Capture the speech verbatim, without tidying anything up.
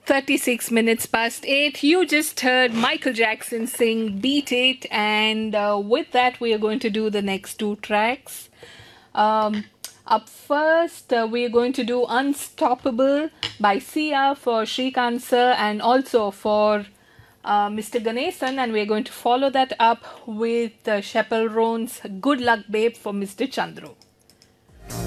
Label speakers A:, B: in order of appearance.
A: thirty-six minutes past eight. You just heard Michael Jackson sing Beat It, and uh, with that, we are going to do the next two tracks. Um, up first, uh, we are going to do Unstoppable by Sia for Shrikant sir and also for uh, Mister Ganesan, and we are going to follow that up with uh, Chappell Roan's Good Luck Babe for Mister Chandru.